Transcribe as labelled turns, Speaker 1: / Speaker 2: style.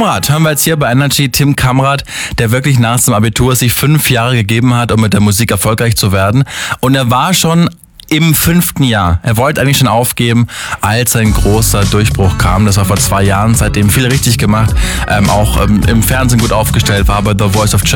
Speaker 1: Kamrat hören wir jetzt hier bei Energy. Tim Kamrat, der wirklich nach dem Abitur sich 5 Jahre gegeben hat, um mit der Musik erfolgreich zu werden. Und er war schon im 5. Jahr. Er wollte eigentlich schon aufgeben, als ein großer Durchbruch kam. Das war vor 2 Jahren, seitdem viel richtig gemacht. Auch im Fernsehen gut aufgestellt, war bei The Voice of